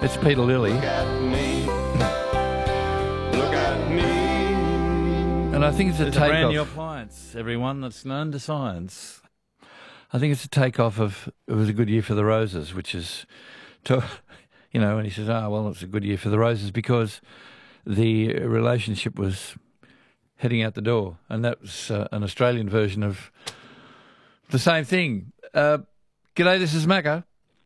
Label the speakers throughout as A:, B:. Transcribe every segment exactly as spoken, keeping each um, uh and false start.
A: It's Peter Lilly.
B: Look at me. Look at me.
A: And I think it's a
C: It's a brand new
A: takeoff.
C: appliance, everyone, that's known to science.
A: I think it's a takeoff of it was a good year for the roses, which is, to, you know, and he says, oh, well, it's a good year for the roses because the relationship was heading out the door. And that was uh, an Australian version of the same thing. Uh, g'day, this is Macca.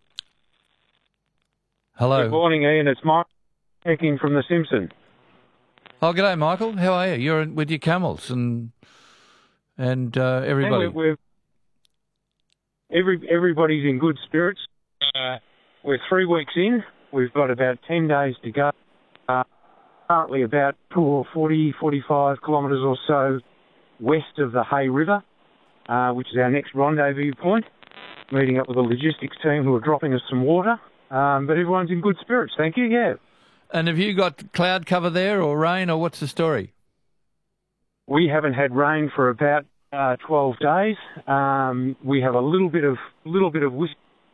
A: Hello.
D: Good morning, Ian. It's Mike speaking from The Simpson.
A: Oh, g'day, Michael. How are you? You're in, with your camels and and uh, everybody.
D: And we're, we're, every, everybody's in good spirits. Uh, we're three weeks in. We've got about ten days to go. Uh, currently about forty, forty-five kilometres or so west of the Hay River, uh, which is our next rendezvous point. Meeting up with a logistics team who are dropping us some water. Um, but everyone's in good spirits, thank you, yeah.
A: And have you got cloud cover there or rain, or what's the story?
D: We haven't had rain for about uh, twelve days. Um, we have a little bit of little bit of whisk,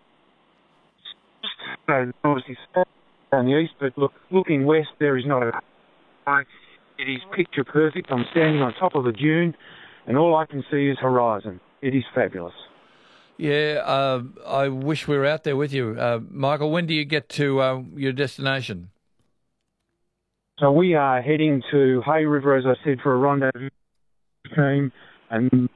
D: so obviously on the east, but look, looking west, there is not a. It is picture perfect. I'm standing on top of a dune, and all I can see is horizon. It is fabulous.
A: Yeah, uh, I wish we were out there with you. Uh, Michael, when do you get to uh, your destination?
D: So we are heading to Hay River, as I said, for a rendezvous team, and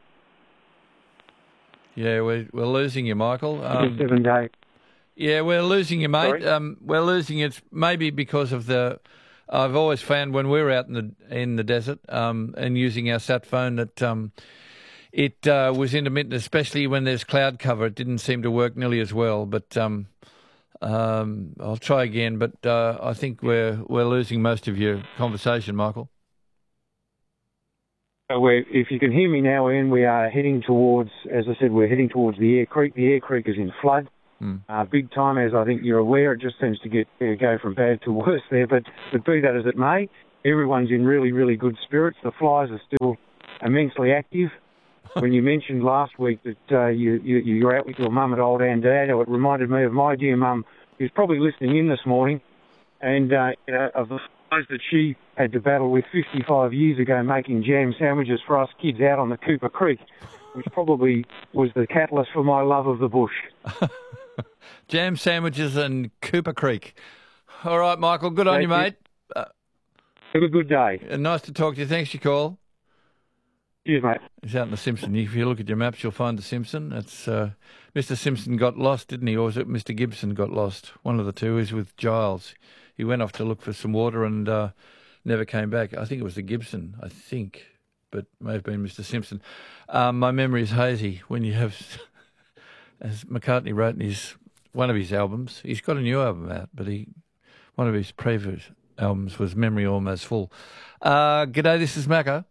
A: Yeah, we're, we're losing you, Michael. Um,
D: seven days.
A: yeah, we're losing you, mate.
D: Sorry?
A: Um, we're losing you. It's maybe because of the... I've always found when we're out in the in the desert um, and using our sat phone that... Um, It uh, was intermittent, especially when there's cloud cover. It didn't seem to work nearly as well. But um, um, I'll try again. But uh, I think we're we're losing most of your conversation, Michael.
D: So we're, if you can hear me now, Ian, we are heading towards, as I said, we're heading towards the Air Creek. The Air Creek is in flood,
A: Mm.
D: uh, big time, as I think you're aware. It just seems to get uh, go from bad to worse there. But, but be that as it may, everyone's in really, really good spirits. The flies are still immensely active. When you mentioned last week that uh, you, you, you're out with your mum at Old Andado, it reminded me of my dear mum, who's probably listening in this morning, and uh, you know, of the flies that she had to battle with fifty-five years ago making jam sandwiches for us kids out on the Cooper Creek, which probably was the catalyst for my love of the bush.
A: Jam sandwiches and Cooper Creek. All right, Michael, good on
D: Thank
A: you,
D: you.
A: mate. Uh,
D: Have a good day.
A: nice to talk to you. Thanks for your call.
D: Cheers, mate.
A: He's out in the Simpson. If you look at your maps, you'll find the Simpson. It's uh, Mister Simpson got lost, didn't he? Or was it Mister Gibson got lost? One of the two is with Giles. He went off to look for some water and uh, never came back. I think it was the Gibson, I think, but may have been Mister Simpson. Um, my memory is hazy when you have, as McCartney wrote in his one of his albums. He's got a new album out, but he one of his previous albums was Memory Almost Full. Uh, g'day, this is Macca.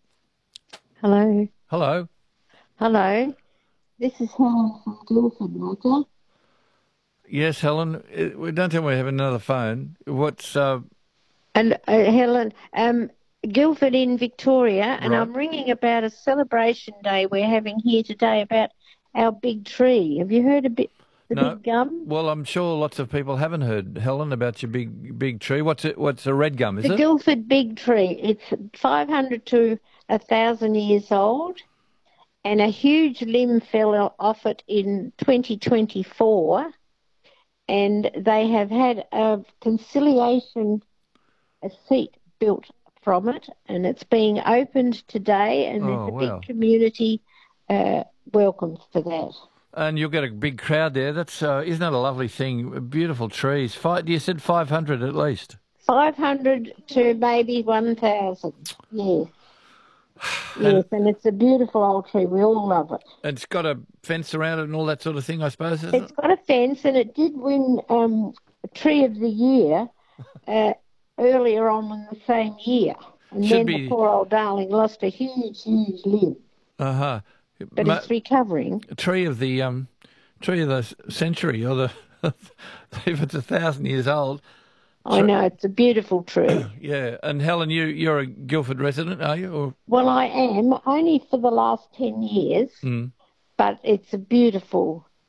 E: Hello.
A: Hello.
E: Hello. This is Helen from Guildford, Roger.
A: Yes, Helen. Uh, we don't tell me we have another phone. What's uh,
E: And uh, Helen, um, Guildford in Victoria, and
A: Right.
E: I'm ringing about a celebration day we're having here today about our big tree. Have you heard a bit the
A: No.
E: big gum?
A: well? I'm sure lots of people haven't heard, Helen, about your big big tree. What's it? What's a red gum? Is
E: The
A: it?
E: Guildford big tree. It's five hundred to one thousand years old, and a huge limb fell off it in twenty twenty-four, and they have had a conciliation a seat built from it, and it's being opened today, and
A: Oh,
E: there's a
A: wow.
E: big community uh, welcome for that.
A: And you'll get a big crowd there. That's uh, isn't that a lovely thing? Beautiful trees. Five, you said five hundred at least.
E: five hundred to maybe one thousand, yes. Yes, and it's a beautiful old tree. We all love it.
A: It's got a fence around it and all that sort of thing, I suppose, isn't
E: It's
A: it?
E: got a fence, and it did win um, Tree of the Year uh, earlier on in the same year. And
A: Should
E: then
A: be-
E: the poor old darling lost a huge, huge limb.
A: Uh huh.
E: But it's recovering.
A: Tree of the um, tree of the s- century, or the if it's a thousand years old.
E: I know, it's a beautiful tree.
A: Yeah. And Helen, you you're a Guildford resident, are you? Or
E: Well, I am, only for the last ten years,
A: mm.
E: but it's a beautiful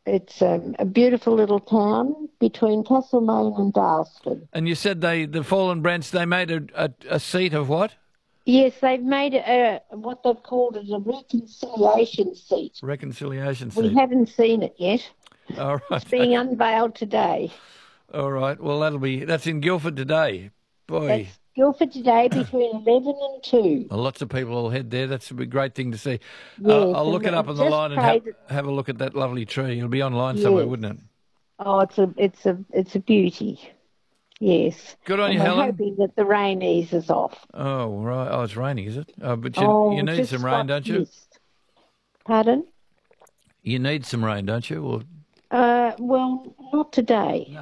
E: It's um, a beautiful little town between Castlemaine and Darleston.
A: And you said they, the Fallen Brents, they made a, a, a seat of what?
E: Yes, they've made a, what they've called it a reconciliation seat.
A: Reconciliation seat.
E: We haven't seen it yet.
A: All right.
E: It's being unveiled today.
A: All right. Well, that'll be, that's in Guildford today. Boy.
E: That's Guildford today between eleven and two.
A: Well, lots of people will head there. That's a big, great thing to see.
E: Yes,
A: uh, I'll look
E: and
A: it up on the
E: just
A: line and
E: pray
A: have,
E: that-
A: have a look at that lovely tree. It'll be online somewhere,
E: Yes.
A: wouldn't it?
E: Oh, it's a, it's a, it's a beauty. Yes.
A: Good on
E: and
A: you,
E: we're
A: Helen.
E: hoping that the rain eases off.
A: Oh, right. Oh, it's raining, is it? Oh, but you,
E: oh,
A: you need
E: just
A: some rain,
E: got
A: don't you?
E: mist. Pardon?
A: You need some rain, don't you? Or...
E: Uh, well, not today.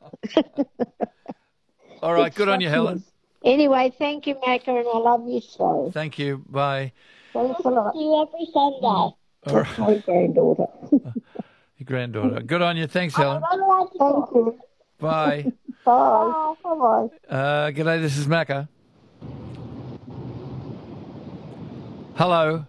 A: All right.
E: It's
A: Good on you,
E: got
A: Helen.
E: mist. Anyway, thank you, Macca, and I love you so.
A: Thank you. Bye.
E: Thanks a lot.
F: See you every Sunday.
A: All right.
E: My granddaughter.
A: Your granddaughter. Good on you. Thanks, Helen.
E: Thank you.
A: Bye.
E: Bye. Bye-bye.
A: Uh, g'day, this is Macca. Hello.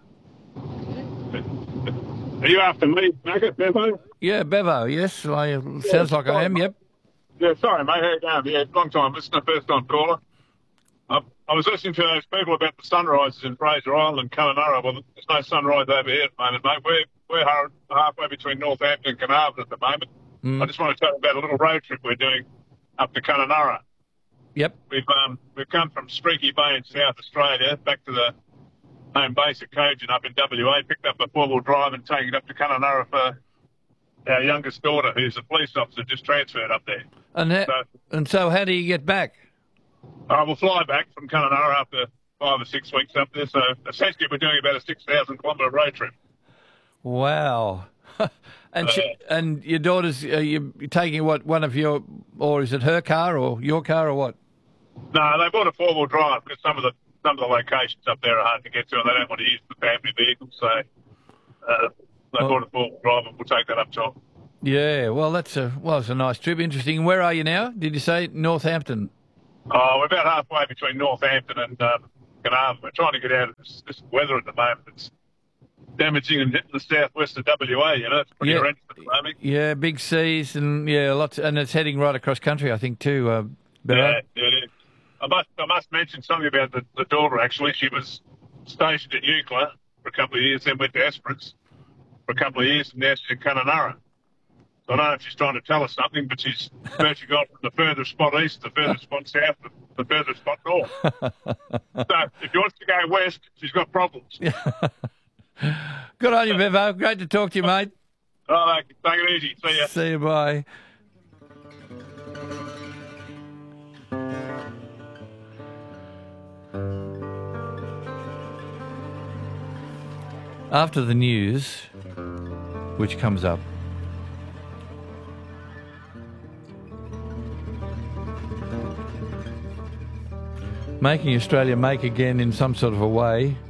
G: Are you after me, Macca, Bevo?
A: Yeah, Bevo, yes. I, sounds like I am, yep.
G: Yeah, sorry, mate. How you going? Yeah, long time listener, first time caller. I, I was listening to those people about the sunrises in Fraser Island and Kununurra. Well, there's no sunrise over here at the moment, mate. We're, we're har- halfway between Northampton and Carnarvon at the moment.
A: Mm.
G: I just want to tell you about a little road trip we're doing up to Kununurra.
A: Yep.
G: We've um, we've come from Streaky Bay in South Australia back to the home base at Cogin up in W A, picked up a four-wheel drive and taken it up to Kununurra for our youngest daughter, who's a police officer, just transferred up there.
A: And, ha-
G: So-
A: and so how do you get back?
G: Uh, we'll fly back from Kununurra after five or six weeks up there. So essentially we're doing about a six thousand kilometre road trip.
A: Wow. and she, and your daughter's, uh, you taking what, one of your, or is it her car or your car or what?
G: No, they bought a four-wheel drive because some of the some of the locations up there are hard to get to and they don't want to use the family vehicle. So uh, they
A: Oh.
G: bought a four-wheel drive and we'll take that up top.
A: Yeah, well, that's a, well, it's a nice trip. Interesting. Where are you now? Did you say Northampton?
G: Oh, we're about halfway between Northampton and um, Carnarvon. We're trying to get out of this, this weather at the moment. It's damaging and hitting the southwest of W A, you know. It's pretty
A: Yeah.
G: horrendous at the moment.
A: Yeah, big seas and, yeah, lots, and it's heading right across country, I think, too. Uh, Bevo.
G: Yeah, yeah, yeah. I must, I must mention something about the, the daughter, actually. She was stationed at Eucla for a couple of years, then went to Esperance for a couple of years, and now she's in Kununurra. So I don't know if she's trying to tell us something, but she's virtually gone from the furthest spot east to the furthest spot south to the furthest spot north. So if she wants to go west, she's got problems.
A: Good on you, Bevo. Great to talk to you, mate.
G: All right, take it easy. See ya.
A: See you, bye. After the news, which comes up, making Australia make again in some sort of a way